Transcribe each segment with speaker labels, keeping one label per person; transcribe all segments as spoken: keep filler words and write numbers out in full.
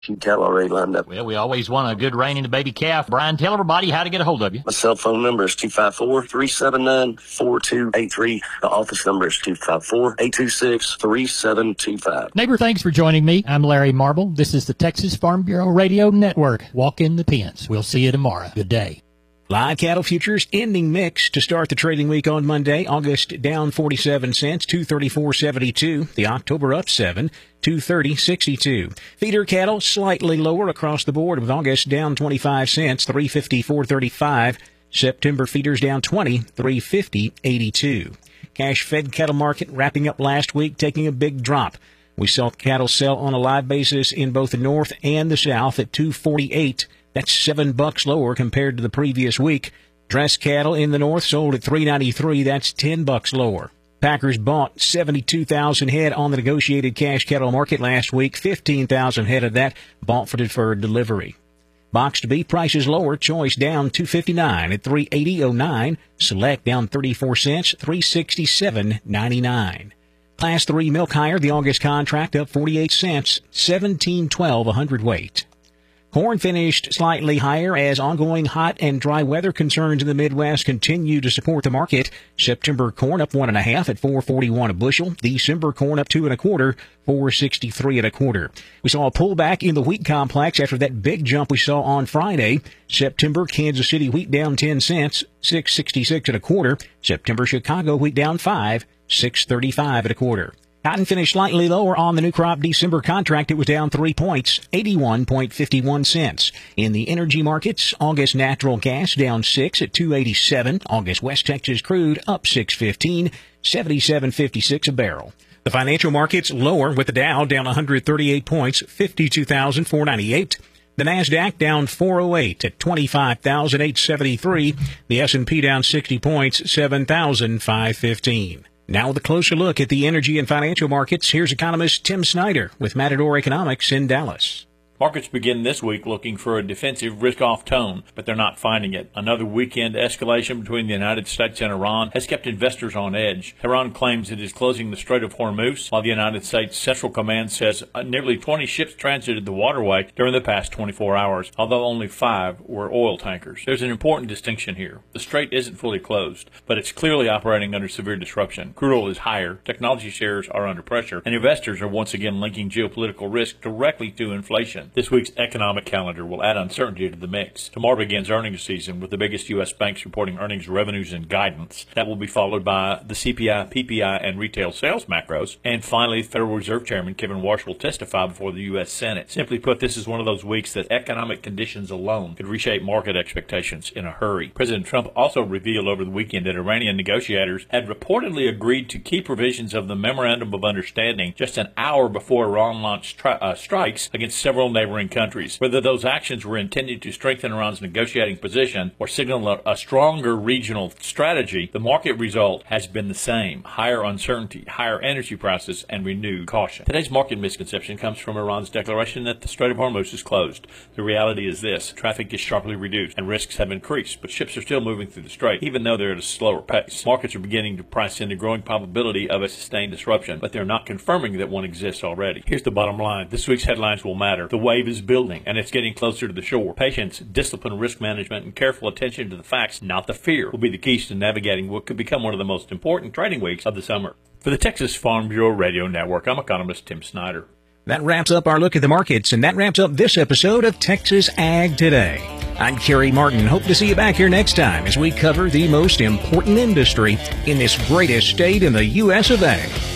Speaker 1: Few cattle already lined up.
Speaker 2: Well, we always want a good rein in the baby calf. Brian, tell everybody how to get a hold of you.
Speaker 1: My cell phone number is two five four, three seven nine, four two eight three. The office number is two five four, eight two six, three seven two five.
Speaker 3: Neighbor, thanks for joining me. I'm Larry Marble. This is the Texas Farm Bureau Radio Network. Walk in the pens. We'll see you tomorrow. Good day.
Speaker 4: Live cattle futures ending mixed to start the trading week on Monday. August down forty-seven cents, two thirty-four seventy-two. The October up seven, two thirty sixty-two. Feeder cattle slightly lower across the board, with August down twenty-five cents, three fifty-four thirty-five. September feeders down twenty, three fifty eighty-two. Cash fed cattle market wrapping up last week, taking a big drop. We saw cattle sell on a live basis in both the north and the south at two forty-eight. That's seven bucks lower compared to the previous week. Dress cattle in the north sold at three ninety-three. That's ten bucks lower. Packers bought seventy-two thousand head on the negotiated cash cattle market last week. fifteen thousand head of that bought for deferred delivery. Boxed beef prices lower. Choice down two fifty-nine at three eighty oh nine. Select down thirty-four cents, three sixty-seven ninety-nine. Class three milk higher. The August contract up forty-eight cents, seventeen twelve a hundredweight. Corn finished slightly higher as ongoing hot and dry weather concerns in the Midwest continue to support the market. September corn up one and a half at four forty-one a bushel. December corn up two and a quarter, four sixty-three and a quarter. We saw a pullback in the wheat complex after that big jump we saw on Friday. September Kansas City wheat down ten cents, six sixty-six and a quarter. September Chicago wheat down five, six thirty-five and a quarter. Cotton finished slightly lower on the new crop December contract. It was down three points, eighty-one fifty-one cents. In the energy markets, August natural gas down six at two eighty-seven. August West Texas crude up six fifteen, seventy-seven fifty-six a barrel. The financial markets lower, with the Dow down one hundred thirty-eight points, fifty-two thousand four hundred ninety-eight. The Nasdaq down four oh eight at twenty-five thousand eight hundred seventy-three. The S and P down sixty points, seven thousand five hundred fifteen. Now with a closer look at the energy and financial markets, here's economist Tim Snyder with Matador Economics in Dallas.
Speaker 5: Markets begin this week looking for a defensive, risk-off tone, but they're not finding it. Another weekend escalation between the United States and Iran has kept investors on edge. Iran claims it is closing the Strait of Hormuz, while the United States Central Command says nearly twenty ships transited the waterway during the past twenty-four hours, although only five were oil tankers. There's an important distinction here. The strait isn't fully closed, but it's clearly operating under severe disruption. Crude oil is higher, technology shares are under pressure, and investors are once again linking geopolitical risk directly to inflation. This week's economic calendar will add uncertainty to the mix. Tomorrow begins earnings season with the biggest U S banks reporting earnings, revenues, and guidance. That will be followed by the C P I, P P I, and retail sales macros. And finally, Federal Reserve Chairman Kevin Warsh will testify before the U S Senate. Simply put, this is one of those weeks that economic conditions alone could reshape market expectations in a hurry. President Trump also revealed over the weekend that Iranian negotiators had reportedly agreed to key provisions of the Memorandum of Understanding just an hour before Iran launched tri- uh, strikes against several neighboring countries. Whether those actions were intended to strengthen Iran's negotiating position or signal a, a stronger regional strategy, the market result has been the same: higher uncertainty, higher energy prices, and renewed caution. Today's market misconception comes from Iran's declaration that the Strait of Hormuz is closed. The reality is this: traffic is sharply reduced and risks have increased, but ships are still moving through the strait, even though they're at a slower pace. Markets are beginning to price in the growing probability of a sustained disruption, but they're not confirming that one exists already. Here's the bottom line: this week's headlines will matter. The wave is building, and it's getting closer to the shore. Patience, discipline, risk management, and careful attention to the facts, not the fear, will be the keys to navigating what could become one of the most important trading weeks of the summer. For the Texas Farm Bureau Radio Network, I'm economist Tim Snyder.
Speaker 4: That wraps up our look at the markets, and that wraps up this episode of Texas Ag Today. I'm Kerry Martin. Hope to see you back here next time as we cover the most important industry in this greatest state in the U S of A,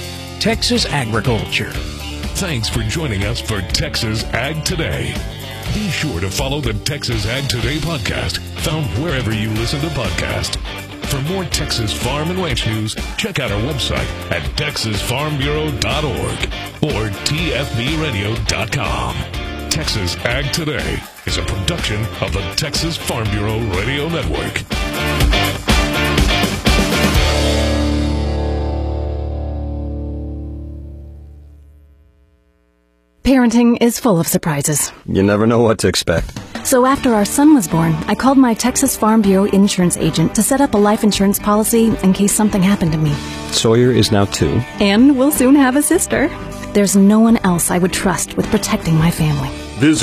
Speaker 4: Texas agriculture.
Speaker 6: Thanks for joining us for Texas Ag Today. Be sure to follow the Texas Ag Today podcast, found wherever you listen to podcasts. For more Texas farm and ranch news, check out our website at texas farm bureau dot org or t f b radio dot com. Texas Ag Today is a production of the Texas Farm Bureau Radio Network.
Speaker 7: Parenting is full of surprises.
Speaker 1: You never know what to expect.
Speaker 7: So after our son was born, I called my Texas Farm Bureau insurance agent to set up a life insurance policy in case something happened to me.
Speaker 1: Sawyer is now two.
Speaker 7: And we'll soon have a sister. There's no one else I would trust with protecting my family.
Speaker 6: Visit